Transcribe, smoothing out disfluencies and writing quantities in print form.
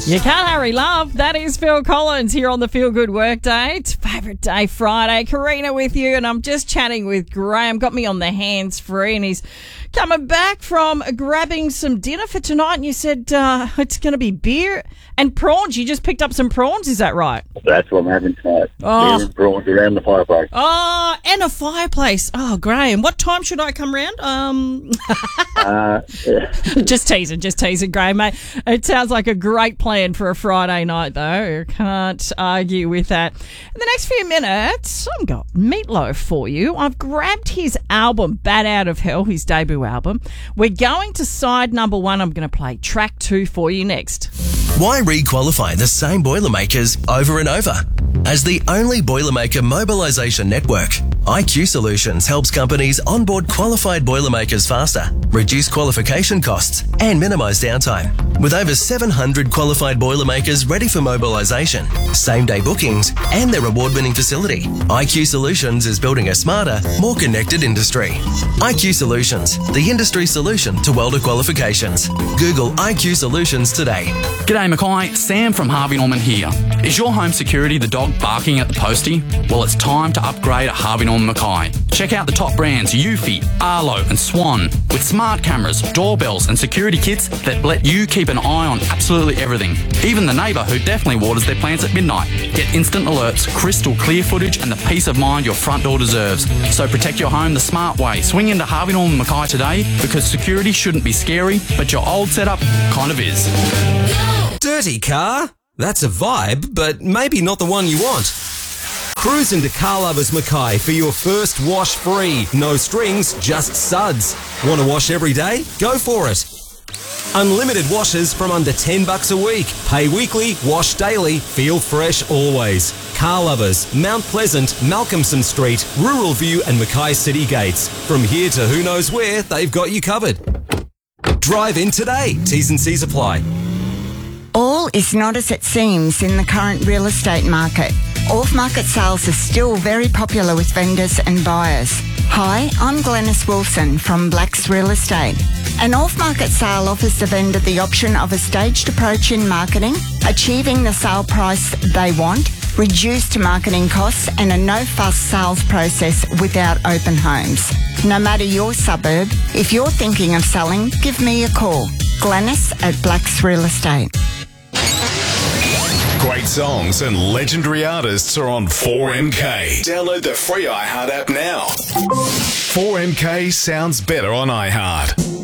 You can't hurry, love. That is Phil Collins here on the Feel Good Workday. It's favourite day Friday. Karina with you, and I'm just chatting with Graham. Got me on the hands free, and he's coming back from grabbing some dinner for tonight. And you said it's going to be beer and prawns. You just picked up some prawns, is that right? That's what I'm having tonight. Oh. Beer and prawns around the fireplace. Oh, and a fireplace. Oh, Graham, what time should I come round? Just teasing, Graham, mate. It sounds like a great plan for a Friday night, though. Can't argue with that. In the next few minutes, I've got Meatloaf for you. I've grabbed his album, Bat Out of Hell, his debut album. We're going to side number 1. I'm going to play track 2 for you next. Why re-qualify the same Boilermakers over and over? As the only Boilermaker mobilisation network, IQ Solutions helps companies onboard qualified Boilermakers faster, reduce qualification costs and minimise downtime. With over 700 qualified Boilermakers ready for mobilisation, same-day bookings and their award-winning facility, IQ Solutions is building a smarter, more connected industry. IQ Solutions, the industry solution to welder qualifications. Google IQ Solutions today. G'day Mackay, Sam from Harvey Norman here. Is your home security the dog barking at the postie? Well, it's time to upgrade at Harvey Norman Mackay. Check out the top brands Eufy, Arlo and Swan with smart cameras, doorbells and security kits that let you keep an eye on absolutely everything. Even the neighbour who definitely waters their plants at midnight. Get instant alerts, crystal clear footage and the peace of mind your front door deserves. So protect your home the smart way. Swing into Harvey Norman Mackay today because security shouldn't be scary, but your old setup kind of is. Dirty car? That's a vibe, but maybe not the one you want. Cruise into Car Lovers Mackay for your first wash free. No strings, just suds. Want to wash every day? Go for it. Unlimited washes from under $10 a week. Pay weekly, wash daily, feel fresh always. Car Lovers, Mount Pleasant, Malcolmson Street, Rural View and Mackay City Gates. From here to who knows where, they've got you covered. Drive in today. T's and C's apply. All is not as it seems in the current real estate market. Off-market sales are still very popular with vendors and buyers. Hi, I'm Glenys Wilson from Blacks Real Estate. An off-market sale offers the vendor the option of a staged approach in marketing, achieving the sale price they want, reduced marketing costs and a no-fuss sales process without open homes. No matter your suburb, if you're thinking of selling, give me a call. Glenys at Blacks Real Estate. Great songs and legendary artists are on 4MK. Download the free iHeart app now. 4MK sounds better on iHeart.